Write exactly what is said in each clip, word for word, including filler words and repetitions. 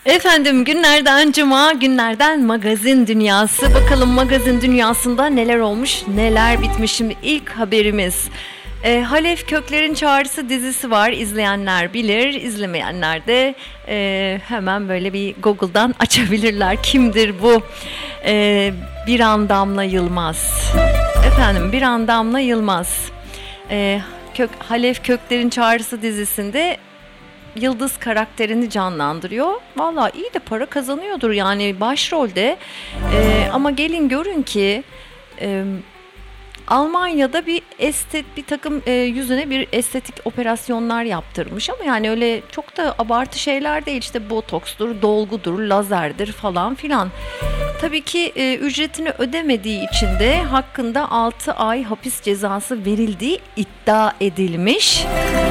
Efendim günlerden cuma, günlerden magazin dünyası. Bakalım magazin dünyasında neler olmuş, neler bitmiş. Şimdi ilk haberimiz. E, Halef Köklerin Çağrısı dizisi var. İzleyenler bilir, izlemeyenler de e, hemen böyle bir Google'dan açabilirler. Kimdir bu? E, Biran Damla Yılmaz. Efendim Biran Damla Yılmaz. E, Kök, Halef Köklerin Çağrısı dizisinde Yıldız karakterini canlandırıyor. Vallahi iyi de para kazanıyordur yani başrolde. Ee, ama gelin görün ki e, Almanya'da bir estet bir takım e, yüzüne bir estetik operasyonlar yaptırmış ama yani öyle çok da abartı şeyler değil, işte botokstur, dolgudur, lazerdir falan filan. Tabii ki e, ücretini ödemediği için de hakkında altı ay hapis cezası verildiği iddia edilmiş.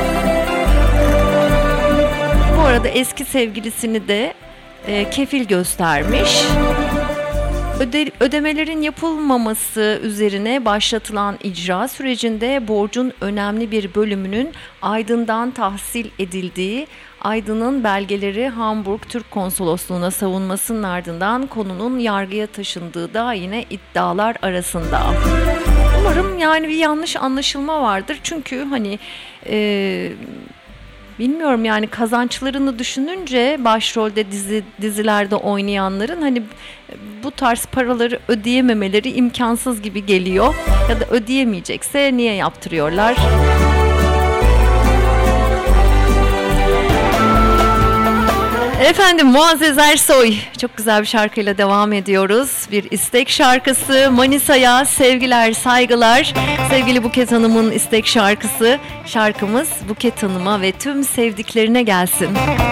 Bu arada eski sevgilisini de e, kefil göstermiş. Öde, ödemelerin yapılmaması üzerine başlatılan icra sürecinde borcun önemli bir bölümünün Aydın'dan tahsil edildiği, Aydın'ın belgeleri Hamburg Türk Konsolosluğu'na savunmasının ardından konunun yargıya taşındığı da yine iddialar arasında. Umarım yani bir yanlış anlaşılma vardır çünkü hani... E, Bilmiyorum yani kazançlarını düşününce başrolde dizi dizilerde oynayanların hani bu tarz paraları ödeyememeleri imkansız gibi geliyor. Ya da ödeyemeyecekse niye yaptırıyorlar? Efendim Muazzez Ersoy çok güzel bir şarkıyla devam ediyoruz. Bir istek şarkısı, Manisa'ya sevgiler, saygılar. Sevgili Buket Hanım'ın istek şarkısı. Şarkımız Buket Hanım'a ve tüm sevdiklerine gelsin.